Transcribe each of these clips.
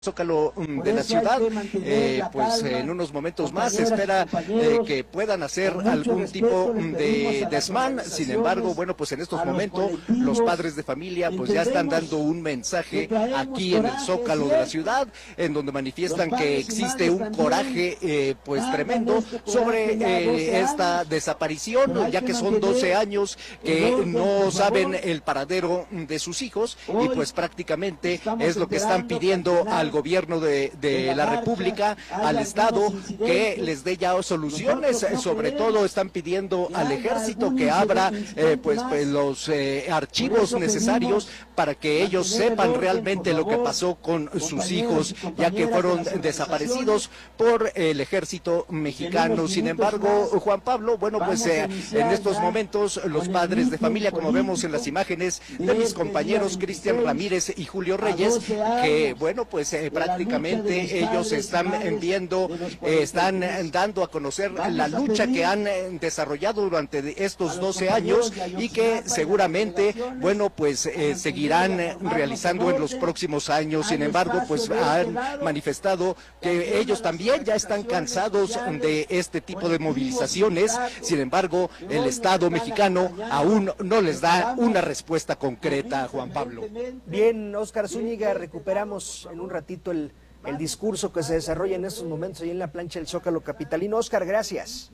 Zócalo de la ciudad, pues en unos momentos más se espera que puedan hacer algún tipo de desmán. Sin embargo, bueno, pues en estos momentos los padres de familia pues ya están dando un mensaje aquí en el Zócalo de la ciudad, en donde manifiestan que existe un coraje pues tremendo sobre esta desaparición, ya que son 12 años que no saben el paradero de sus hijos, y pues prácticamente es lo que están pidiendo al gobierno de la República, al Estado, que les dé ya soluciones. Sobre todo están pidiendo al Ejército que abra pues los archivos necesarios para que ellos sepan realmente lo que pasó con sus hijos, ya que fueron desaparecidos por el Ejército mexicano. Sin embargo, Juan Pablo, bueno, pues en estos momentos los padres de familia, como vemos en las imágenes de mis compañeros Cristian Ramírez y Julio Reyes, que bueno, pues prácticamente ellos están viendo, están dando a conocer la lucha que han desarrollado durante estos 12 años y que seguramente, bueno, pues seguirán realizando en los próximos años. Sin embargo, pues han manifestado que ellos también ya están cansados de este tipo de movilizaciones. Sin embargo, el Estado mexicano aún no les da una respuesta concreta, Juan Pablo. Bien, Oscar Zúñiga, recuperamos en un ratito el discurso que se desarrolla en estos momentos ahí en la plancha del Zócalo capitalino. Oscar, gracias.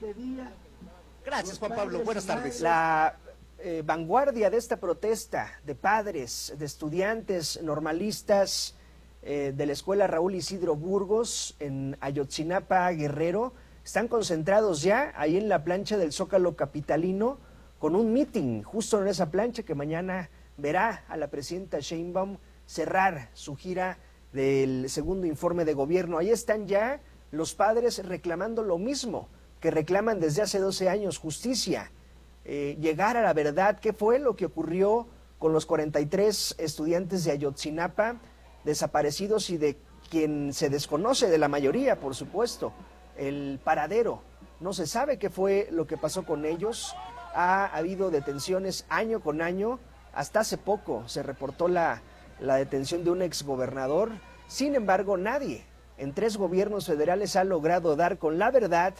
Gracias, Juan Pablo. Buenas tardes. La vanguardia de esta protesta de padres, de estudiantes normalistas de la escuela Raúl Isidro Burgos en Ayotzinapa, Guerrero, están concentrados ya ahí en la plancha del Zócalo capitalino con un meeting justo en esa plancha que mañana verá a la presidenta Sheinbaum cerrar su gira del segundo informe de gobierno. Ahí están ya los padres reclamando lo mismo que reclaman desde hace 12 años, justicia, llegar a la verdad. ¿Qué fue lo que ocurrió con los 43 estudiantes de Ayotzinapa desaparecidos y de quien se desconoce, de la mayoría, por supuesto, el paradero? No se sabe qué fue lo que pasó con ellos. Ha habido detenciones año con año. Hasta hace poco se reportó la detención de un exgobernador. Sin embargo, nadie en 3 gobiernos federales ha logrado dar con la verdad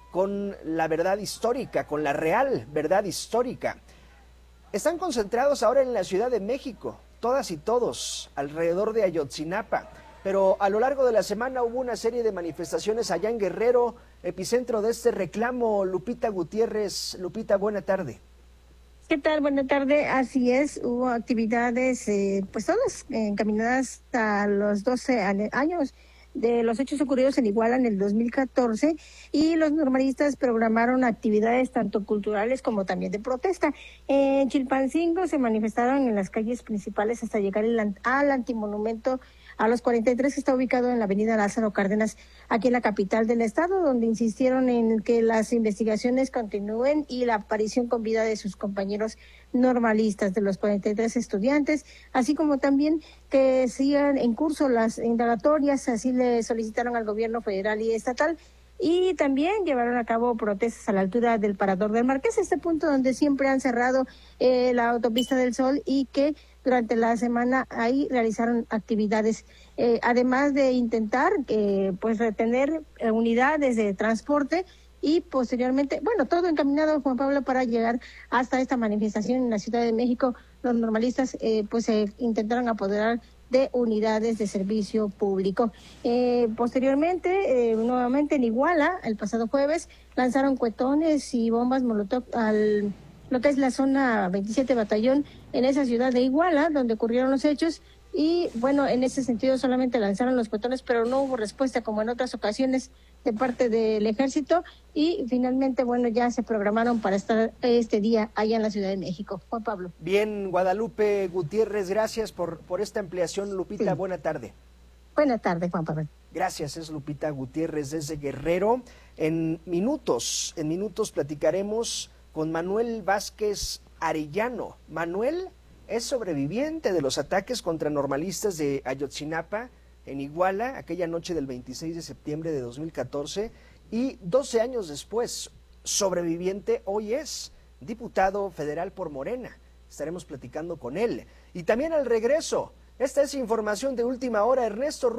histórica, con la real verdad histórica. Están concentrados ahora en la Ciudad de México, todas y todos, alrededor de Ayotzinapa. Pero a lo largo de la semana hubo una serie de manifestaciones allá en Guerrero, epicentro de este reclamo. Lupita Gutiérrez. Lupita, buena tarde. ¿Qué tal? Buena tarde. Así es, hubo actividades, pues todas encaminadas a los 12 años de los hechos ocurridos en Iguala en el 2014, y los normalistas programaron actividades tanto culturales como también de protesta. En Chilpancingo se manifestaron en las calles principales hasta llegar al antimonumento a los 43, que está ubicado en la avenida Lázaro Cárdenas, aquí en la capital del estado, donde insistieron en que las investigaciones continúen y la aparición con vida de sus compañeros normalistas, de los 43 estudiantes, así como también que sigan en curso las indagatorias. Así le solicitaron al gobierno federal y estatal, y también llevaron a cabo protestas a la altura del Parador del Marqués, este punto donde siempre han cerrado la autopista del Sol, y que durante la semana ahí realizaron actividades, además de intentar pues retener unidades de transporte, y posteriormente, bueno, todo encaminado, Juan Pablo, para llegar hasta esta manifestación en la Ciudad de México. Los normalistas pues se intentaron apoderar de unidades de servicio público. Posteriormente, nuevamente en Iguala, el pasado jueves, lanzaron cuetones y bombas molotov al lo que es la zona 27 Batallón en esa ciudad de Iguala, donde ocurrieron los hechos. Y bueno, en ese sentido solamente lanzaron los cuetones, pero no hubo respuesta como en otras ocasiones de parte del ejército, y finalmente, bueno, ya se programaron para estar este día allá en la Ciudad de México. Juan Pablo. Bien, Guadalupe Gutiérrez, gracias por esta ampliación. Lupita, sí. Buena tarde. Buena tarde, Juan Pablo. Gracias, es Lupita Gutiérrez desde Guerrero. En minutos platicaremos con Manuel Vázquez Arellano. Manuel es sobreviviente de los ataques contra normalistas de Ayotzinapa en Iguala, aquella noche del 26 de septiembre de 2014, y 12 años después, sobreviviente, hoy es diputado federal por Morena. Estaremos platicando con él. Y también al regreso Esta es información de última hora. Ernesto